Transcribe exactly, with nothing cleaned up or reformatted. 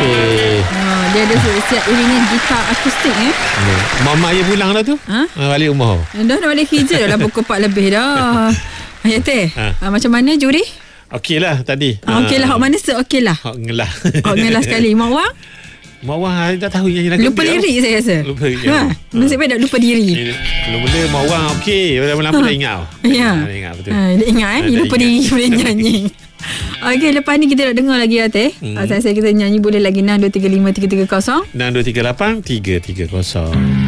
Okey. Oh, dia ada siap iringan gitar akustik eh. Hmm. Mama ayah pulang dah tu? Ha? Ha, balik rumah. Dah nak balik kerja dah pukul empat lebih dah. Ya teh. Ha. Ha, macam mana juri? Okey lah tadi. Ha, okey lah. Hak mana se okey lah. Hak ngelah. Hak ngelah sekali. Mak Wang? Mak Wang dah tahu nyanyi lagu. Lupa lirik saya rasa. Lupa lirik. Ha. Nasib baik tak lupa diri. Mula-mula Mak Wang okey. Lama-lama dah ingat. Ya. Dah ingat betul. Ha, dia ingat eh. Dia lupa diri boleh nyanyi. Okey, lepas ni kita nak dengar lagi ya teh. Hmm. Saya-saya kita nyanyi boleh lagi enam dua tiga lima tiga tiga kosong. enam dua tiga lapan tiga tiga kosong.